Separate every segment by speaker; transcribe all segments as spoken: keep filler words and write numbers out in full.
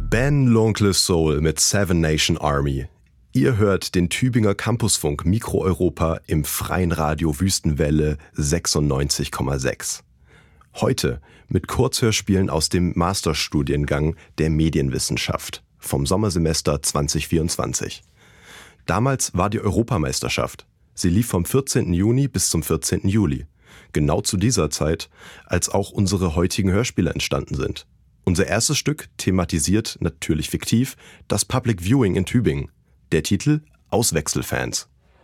Speaker 1: Ben L'Oncle Soul mit Seven Nation Army. Ihr hört den Tübinger Campusfunk Mikro Europa im freien Radio Wüstenwelle sechsundneunzig Komma sechs. Heute mit Kurzhörspielen aus dem Masterstudiengang der Medienwissenschaft vom Sommersemester zwanzig vierundzwanzig. Damals war die Europameisterschaft. Sie lief vom vierzehnten Juni bis zum vierzehnten Juli. Genau zu dieser Zeit, als auch unsere heutigen Hörspiele entstanden sind. Unser erstes Stück thematisiert, natürlich fiktiv, das Public Viewing in Tübingen. Der Titel Auswechselfans.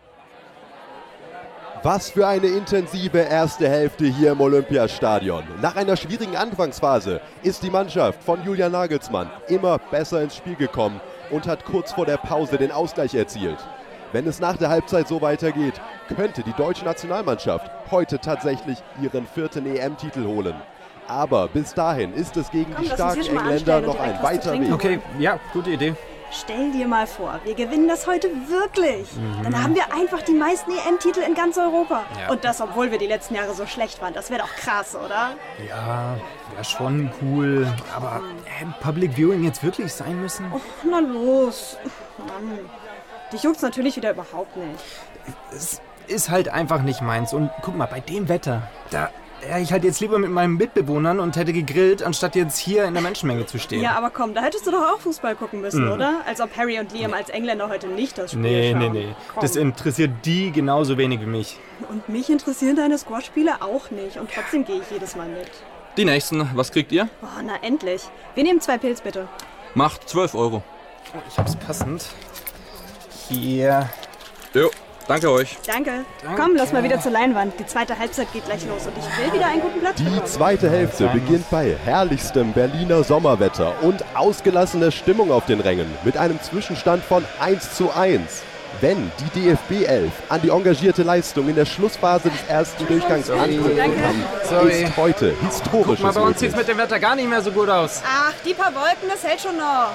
Speaker 2: Was für eine intensive erste Hälfte hier im Olympiastadion. Nach einer schwierigen Anfangsphase ist die Mannschaft von Julian Nagelsmann immer besser ins Spiel gekommen und hat kurz vor der Pause den Ausgleich erzielt. Wenn es nach der Halbzeit so weitergeht, könnte die deutsche Nationalmannschaft heute tatsächlich ihren vierten E M-Titel holen. Aber bis dahin ist es gegen Komm, die starken Engländer noch ein weiter Weg.
Speaker 3: Okay, ja, gute Idee.
Speaker 4: Stell dir mal vor, wir gewinnen das heute wirklich. Mhm. Dann haben wir einfach die meisten E M-Titel in ganz Europa. Ja. Und das, obwohl wir die letzten Jahre so schlecht waren. Das wäre doch krass, oder?
Speaker 3: Ja, wäre schon cool. Aber äh, Public Viewing jetzt wirklich sein müssen?
Speaker 4: Oh, na los. Mann. Dich juckt's natürlich wieder überhaupt nicht.
Speaker 3: Es ist halt einfach nicht meins. Und guck mal, bei dem Wetter, da... Ja, ich halt jetzt lieber mit meinen Mitbewohnern und hätte gegrillt, anstatt jetzt hier in der Menschenmenge zu stehen.
Speaker 4: Ja, aber komm, da hättest du doch auch Fußball gucken müssen, mhm. oder? Als ob Harry und Liam als Engländer heute nicht das Spiel
Speaker 3: nee,
Speaker 4: schauen.
Speaker 3: Nee, nee, nee. Das interessiert die genauso wenig wie mich.
Speaker 4: Und mich interessieren deine Squash-Spiele auch nicht. Und trotzdem gehe ich jedes Mal mit.
Speaker 5: Die nächsten, was kriegt ihr?
Speaker 4: Oh, na endlich. Wir nehmen zwei Pilz, bitte.
Speaker 5: Macht zwölf Euro.
Speaker 3: Oh, ich hab's passend. Hier.
Speaker 5: Jo. Danke euch.
Speaker 4: Danke. Danke. Komm, lass mal wieder zur Leinwand. Die zweite Halbzeit geht gleich los und ich will wieder einen guten Platz bekommen.
Speaker 2: Die zweite Hälfte beginnt bei herrlichstem Berliner Sommerwetter und ausgelassener Stimmung auf den Rängen mit einem Zwischenstand von eins zu eins. Wenn die D F B elf an die engagierte Leistung in der Schlussphase des ersten Durchgangs anknüpfen kann, ist heute historisches.
Speaker 3: Guck mal, bei uns sieht's mit dem Wetter gar nicht mehr so gut aus.
Speaker 4: Ach, die paar Wolken, das hält schon noch.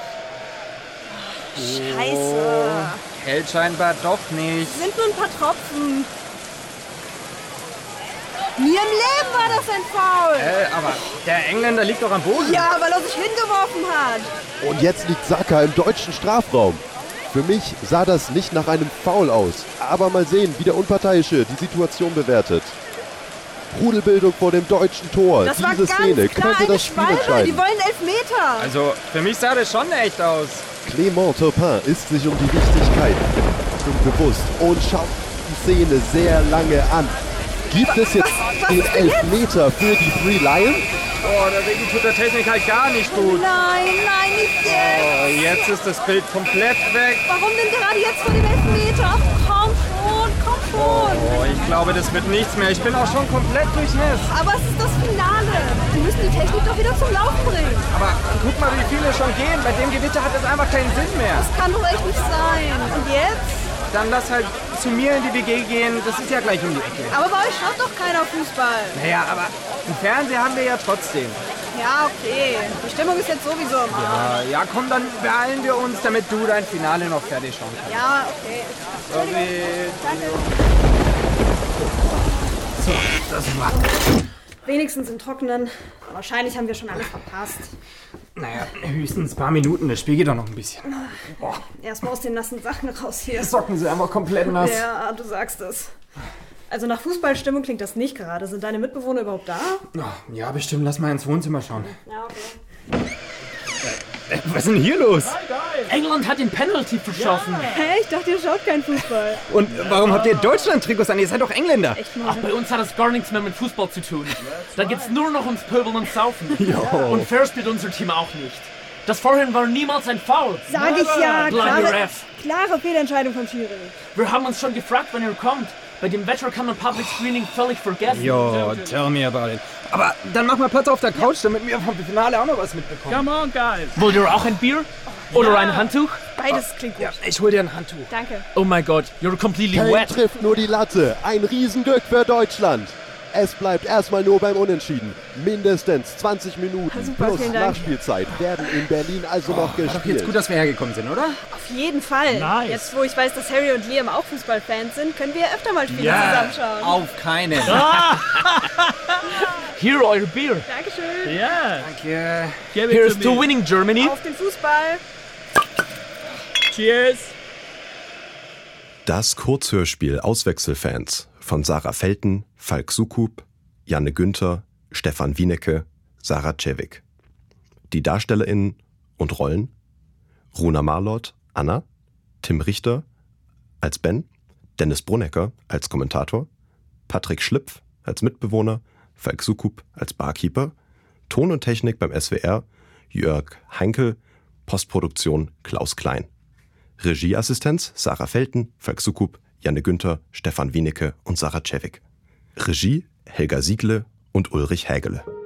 Speaker 4: Scheiße.
Speaker 3: Oh, hält scheinbar doch nicht.
Speaker 4: Sind nur ein paar Tropfen. Nie im Leben war das ein Foul.
Speaker 3: Äh, aber der Engländer liegt doch am Boden.
Speaker 4: Ja, weil er sich hingeworfen hat.
Speaker 2: Und jetzt liegt Saka im deutschen Strafraum. Für mich sah das nicht nach einem Foul aus. Aber mal sehen, wie der Unparteiische die Situation bewertet. Rudelbildung vor dem deutschen Tor.
Speaker 4: Das
Speaker 2: Diese Szene könnte das Spiel entscheiden.
Speaker 4: Die wollen Elfmeter.
Speaker 3: Also, für mich sah das schon echt aus.
Speaker 2: Clément Turpin ist sich um die Wichtigkeit bewusst und schaut die Szene sehr lange an. Gibt es jetzt was, was den Elfmeter für die Three Lions?
Speaker 3: Oh, der Regen tut der Technik halt gar nicht gut.
Speaker 4: Nein, nein, nicht jetzt.
Speaker 3: Oh, jetzt ist das Bild komplett weg.
Speaker 4: Warum denn gerade jetzt vor dem Elfmeter? Komm schon, komm schon.
Speaker 3: Oh, ich glaube, das wird nichts mehr. Ich bin auch schon komplett durchnässt.
Speaker 4: Aber es ist das Finale. Die müssen die Technik doch wieder zum Laufen bringen.
Speaker 3: Aber guck mal, wie viele schon gehen. Bei dem Gewitter hat das einfach keinen Sinn mehr.
Speaker 4: Das kann doch echt nicht sein. Und jetzt?
Speaker 3: Dann lass halt zu mir in die W G gehen. Das ist ja gleich um die Ecke.
Speaker 4: Aber bei euch schaut doch keiner Fußball.
Speaker 3: Naja, aber im Fernsehen haben wir ja trotzdem.
Speaker 4: Ja, okay. Die Stimmung ist jetzt sowieso im Arsch.
Speaker 3: Ja, ja, komm, dann beeilen wir uns, damit du dein Finale noch fertig schauen kannst.
Speaker 4: Ja, okay.
Speaker 3: Sorry.
Speaker 4: Danke.
Speaker 3: So, das war's.
Speaker 4: Wenigstens im Trockenen. Wahrscheinlich haben wir schon alles verpasst.
Speaker 3: Naja, höchstens ein paar Minuten. Das Spiel geht doch noch ein bisschen.
Speaker 4: Boah. Erstmal aus den nassen Sachen raus hier.
Speaker 3: Socken sind einfach komplett nass.
Speaker 4: Ja, du sagst es. Also nach Fußballstimmung klingt das nicht gerade. Sind deine Mitbewohner überhaupt da?
Speaker 3: Oh, ja, bestimmt. Lass mal ins Wohnzimmer schauen.
Speaker 4: Ja, okay.
Speaker 3: Äh, was ist denn hier los?
Speaker 6: England hat den Penalty verschossen.
Speaker 4: Ja. Hä? Ich dachte, ihr schaut kein Fußball.
Speaker 3: Und warum habt ihr Deutschland-Trikots an? Ihr seid doch Engländer.
Speaker 4: Echt
Speaker 6: Ach, bei uns hat das gar nichts mehr mit Fußball zu tun. Da geht's nur noch ums Pöbeln und Saufen.
Speaker 3: Jo.
Speaker 6: Und fair spielt unser Team auch nicht. Das vorhin war niemals ein Foul.
Speaker 4: Sag ich ja.
Speaker 6: Klare,
Speaker 4: klare, klare Fehlentscheidung vom Schiri.
Speaker 6: Wir haben uns schon gefragt, wann ihr kommt. Bei dem Wetter kann man Public Screening völlig vergessen.
Speaker 3: Jo, tell me about it. Aber dann mach mal Platz auf der Couch, damit wir vom Finale auch noch was mitbekommen.
Speaker 6: Come on, guys. Wollt ihr auch ein Bier? Oder ja. ein Handtuch?
Speaker 4: Beides klingt gut.
Speaker 3: Ja, ich hol dir ein Handtuch.
Speaker 4: Danke.
Speaker 6: Oh my God, you're completely
Speaker 2: Kane
Speaker 6: wet.
Speaker 2: Trifft nur die Latte. Ein Riesenglück für Deutschland. Es bleibt erstmal nur beim Unentschieden. Mindestens zwanzig Minuten
Speaker 4: Super,
Speaker 2: plus
Speaker 4: vielen Dank.
Speaker 2: Nachspielzeit werden in Berlin also noch
Speaker 3: War doch
Speaker 2: gespielt.
Speaker 3: jetzt gut, dass wir hergekommen sind, oder?
Speaker 4: Auf jeden Fall.
Speaker 6: Nice.
Speaker 4: Jetzt, wo ich weiß, dass Harry und Liam auch Fußballfans sind, können wir öfter mal Spiele zusammenschauen.
Speaker 3: Auf keinen.
Speaker 6: Here, euer Beer.
Speaker 4: Dankeschön.
Speaker 6: Yeah.
Speaker 3: Danke.
Speaker 6: Give it
Speaker 3: Here's
Speaker 6: to
Speaker 3: to
Speaker 6: me.
Speaker 3: winning Germany.
Speaker 4: Auf den Fußball.
Speaker 6: Cheers.
Speaker 1: Das Kurzhörspiel Auswechselfans von Sarah Felten, Falk Sukup, Janne Günther, Stefan Wienecke, Sarah Cevik. Die DarstellerInnen und Rollen: Runa Marlott, Anna, Tim Richter als Ben, Dennis Brunnecker als Kommentator, Patrick Schlipf als Mitbewohner, Falk Sukup als Barkeeper, Ton und Technik beim S W R, Jörg Heinkel, Postproduktion Klaus Klein. Regieassistenz Sarah Felten, Falk Sukup, Janne Günther, Stefan Wienecke und Sarah Cevik. Regie Helga Siegle und Ulrich Hägele.